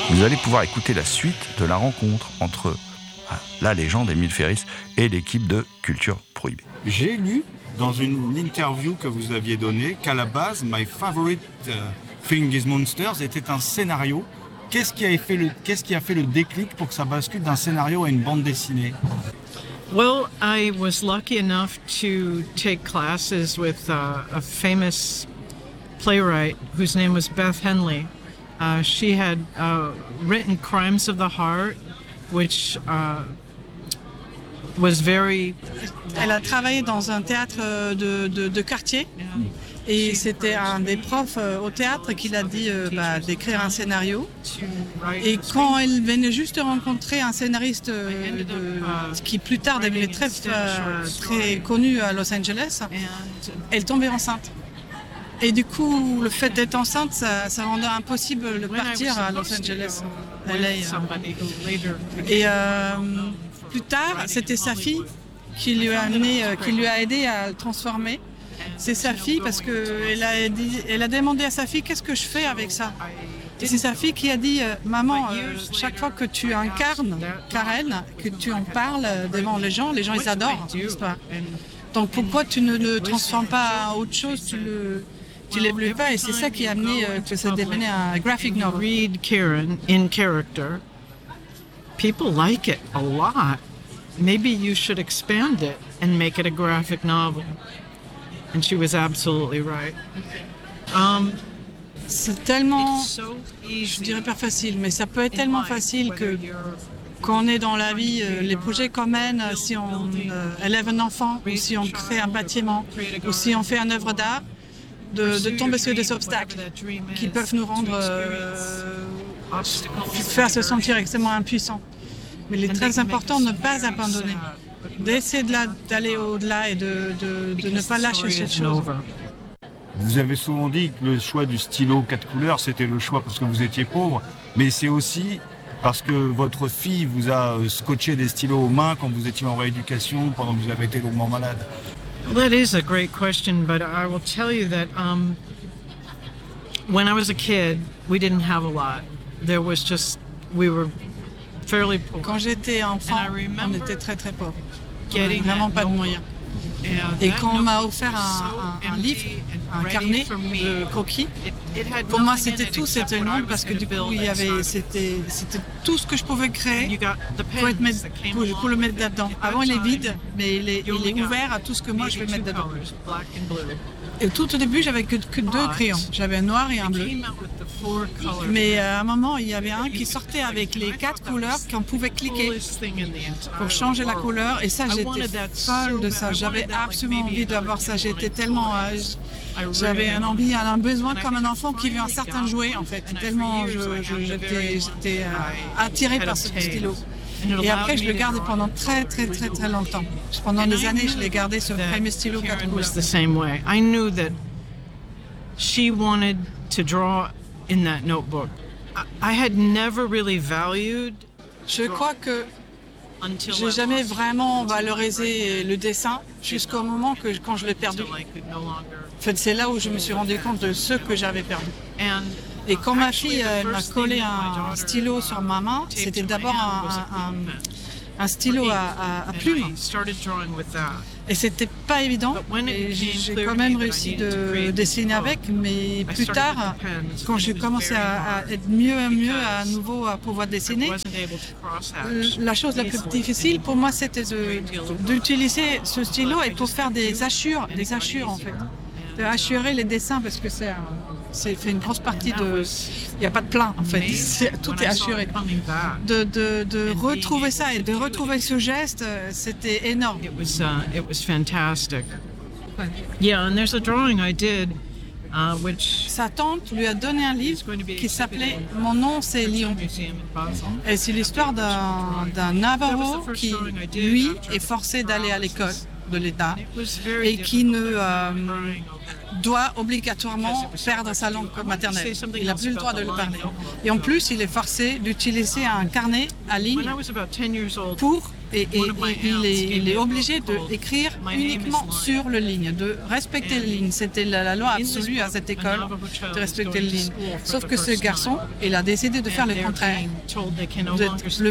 Vous allez pouvoir écouter la suite de la rencontre entre la légende Émile Ferris et l'équipe de Culture Prohibée. J'ai lu dans une interview que vous aviez donnée qu'à la base, My Favorite Thing is Monsters était un scénario. Qu'est-ce qui a fait le déclic pour que ça bascule d'un scénario à une bande dessinée? Well, I was lucky enough to take classes with a famous playwright whose name was Beth Henley. She had written Crimes of the Heart, which was very... Elle a travaillé dans un théâtre de quartier et c'était un des profs au théâtre qui l'a dit d'écrire un scénario. Et quand elle venait juste de rencontrer un scénariste qui plus tard devenait très connu à Los Angeles, elle tombait enceinte. Et du coup, le fait d'être enceinte, ça rendait impossible de partir à Los Angeles. Et plus tard, c'était sa fille qui lui a aidé à le transformer. C'est sa fille parce qu'elle a demandé à sa fille qu'est-ce que je fais avec ça. Et c'est sa fille qui a dit maman, chaque fois que tu incarnes Karen, que tu en parles devant les gens ils adorent l'histoire. Donc pourquoi tu ne le transformes pas en autre chose, tu l'évolues pas, et c'est ça qui a amené que ça devenait un graphic novel. Read Karen in character. People like it a lot. Maybe you should expand it and make it a graphic novel. And she was absolutely right. C'est tellement, je dirais pas facile, mais ça peut être tellement facile que quand on est dans la vie, les projets qu'on mène, si on élève un enfant, ou si on crée un bâtiment, ou si on fait une œuvre d'art, de tomber sur des obstacles qui peuvent nous rendre, faire se sentir extrêmement impuissants. Mais il est très important de ne pas abandonner, d'essayer d'aller au-delà et de ne pas lâcher cette chose. Vous avez souvent dit que le choix du stylo 4 couleurs, c'était le choix parce que vous étiez pauvre, mais c'est aussi parce que votre fille vous a scotché des stylos aux mains quand vous étiez en rééducation, pendant que vous avez été longuement malade. That is a great question, but I will tell you that when I was a kid, we didn't have a lot. We were fairly poor. Quand j'étais enfant, on était très très pauvres. On n'avait vraiment pas de moyens. Et quand on m'a offert un livre, un carnet de croquis, pour moi c'était tout, c'était le monde parce que du coup c'était tout ce que je pouvais créer pour le mettre là-dedans. Avant il est vide, mais il est ouvert à tout ce que moi je vais mettre dedans. Et tout au début j'avais que 2 crayons, j'avais un noir et un bleu. Mais à un moment il y avait un qui sortait avec les 4 couleurs qu'on pouvait cliquer pour changer la couleur, et ça j'étais folle de ça, j'avais absolument envie d'avoir ça, j'étais tellement... J'avais un besoin comme un enfant qui veut un certain jouet en fait, tellement j'étais attirée par ce stylo. Et après, je le gardais pendant très très très très longtemps. Pendant des années, je l'ai gardé ce fameux stylo 4 couleurs. The same way. I knew that she wanted to draw in that notebook. I had never really valued. Je crois que j'ai jamais vraiment valorisé le dessin jusqu'au moment quand je l'ai perdu. En fait, c'est là où je me suis rendu compte de ce que j'avais perdu. Et quand ma fille m'a collé un stylo sur ma main, c'était d'abord un stylo à plumes. Et c'était pas évident. Et j'ai quand même réussi de dessiner avec, mais plus tard, quand j'ai commencé à être mieux à nouveau à pouvoir dessiner, la chose la plus difficile pour moi, c'était d'utiliser ce stylo et pour faire des hachures en fait. De hachurer les dessins parce que c'est fait une grosse partie il n'y a pas de plein en fait, tout est hachuré. De retrouver ça et de retrouver ce geste, c'était énorme. It was fantastic. Yeah, and there's a drawing I did which... Sa tante lui a donné un livre qui s'appelait Mon nom c'est Lion. Et c'est l'histoire d'un Navajo qui, lui, est forcé d'aller à l'école. de l'État et qui ne doit obligatoirement perdre sa langue maternelle. Il n'a plus le droit de le parler. Et en plus, il est forcé d'utiliser un carnet à ligne et il est obligé d'écrire uniquement sur le ligne, de respecter les lignes. C'était la loi absolue à cette école, de respecter les lignes. Sauf que ce garçon, il a décidé de faire le contraire, de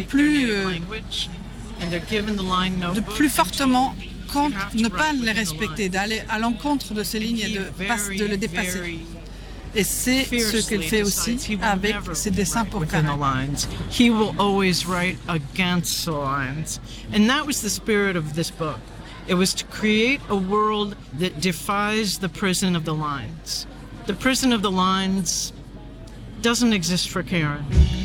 plus fortement ne pas les respecter, d'aller à l'encontre de ces lignes et de les dépasser. Et c'est ce qu'il fait aussi avec ses dessins pour canard. He will always write against the lines. And that was the spirit of this book. It was to create a world that defies the prison of the lines. The prison of the lines doesn't exist for Karen.